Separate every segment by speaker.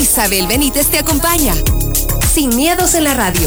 Speaker 1: Isabel Benítez te acompaña. Sin miedos en la radio.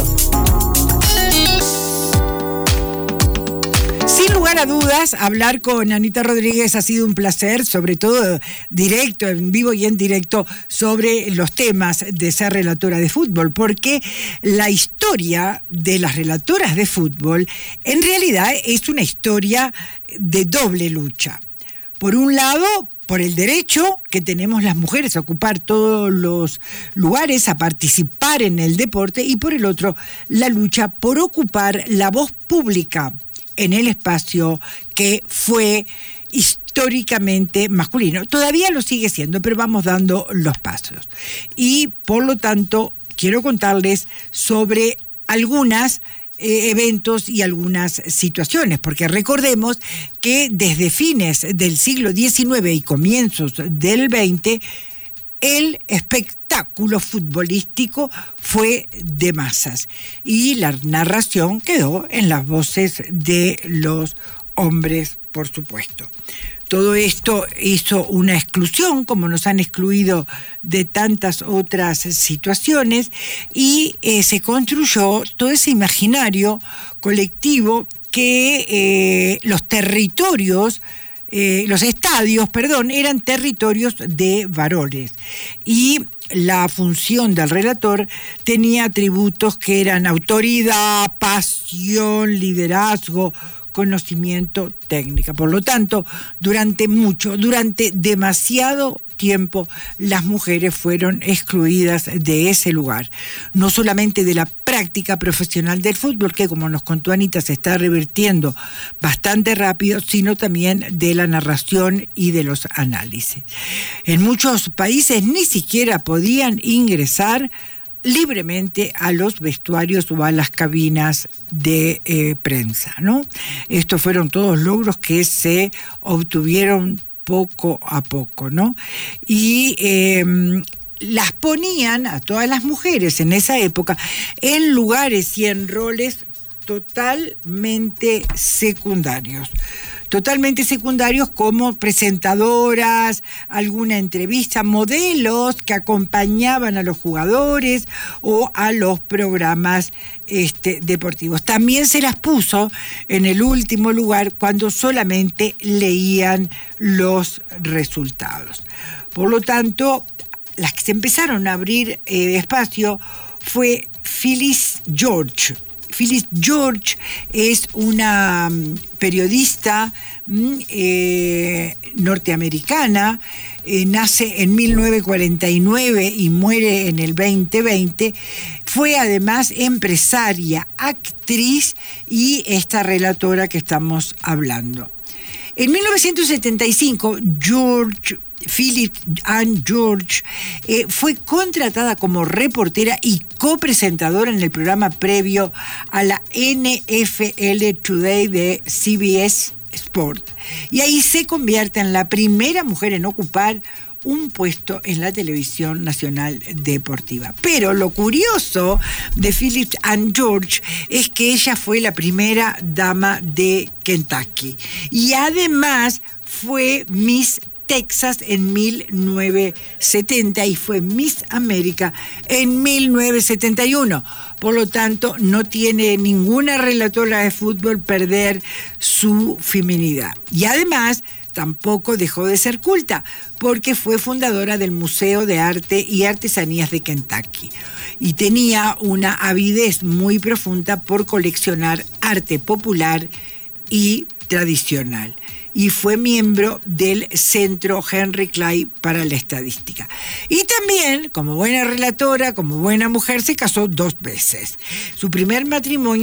Speaker 2: Sin lugar a dudas, hablar con Anita Rodríguez ha sido un placer, sobre todo directo, en vivo y en directo, sobre los temas de ser relatora de fútbol, porque la historia de las relatoras de fútbol en realidad es una historia de doble lucha. Por un lado, por el derecho que tenemos las mujeres a ocupar todos los lugares, a participar en el deporte, y por el otro, la lucha por ocupar la voz pública en el espacio que fue históricamente masculino. Todavía lo sigue siendo, pero vamos dando los pasos. Y por lo tanto, quiero contarles sobre algunos eventos y algunas situaciones, porque recordemos que desde fines del siglo XIX y comienzos del XX, el espectáculo futbolístico fue de masas y la narración quedó en las voces de los hombres, por supuesto. Todo esto hizo una exclusión, como nos han excluido de tantas otras situaciones, y se construyó todo ese imaginario colectivo que los territorios, los estadios, eran territorios de varones. Y la función del relator tenía atributos que eran autoridad, pasión, liderazgo, conocimiento, técnica. Por lo tanto, durante demasiado tiempo, las mujeres fueron excluidas de ese lugar. No solamente de la práctica profesional del fútbol, que como nos contó Anita, se está revirtiendo bastante rápido, sino también de la narración y de los análisis. En muchos países ni siquiera podían ingresar libremente a los vestuarios o a las cabinas de prensa, ¿no? Estos fueron todos logros que se obtuvieron poco a poco, ¿no? Y las ponían a todas las mujeres en esa época en lugares y en roles totalmente secundarios como presentadoras, alguna entrevista, modelos que acompañaban a los jugadores o a los programas deportivos. También se las puso en el último lugar cuando solamente leían los resultados. Por lo tanto, las que se empezaron a abrir espacio fue Phyllis George. Phyllis George es una periodista norteamericana, nace en 1949 y muere en el 2020. Fue además empresaria, actriz y esta relatora que estamos hablando. En 1975, Phyllis Ann George fue contratada como reportera y copresentadora en el programa previo a la NFL Today de CBS Sport. Y ahí se convierte en la primera mujer en ocupar un puesto en la televisión nacional deportiva. Pero lo curioso de Phyllis Ann George es que ella fue la primera dama de Kentucky y además fue Miss Texas en 1970 y fue Miss América en 1971. Por lo tanto, no tiene ninguna relatora de fútbol perder su feminidad. Y además, tampoco dejó de ser culta, porque fue fundadora del Museo de Arte y Artesanías de Kentucky. Y tenía una avidez muy profunda por coleccionar arte popular y tradicional. Y fue miembro del Centro Henry Clay para la Estadística. Y también, como buena relatora, como buena mujer, se casó 2 veces. Su primer matrimonio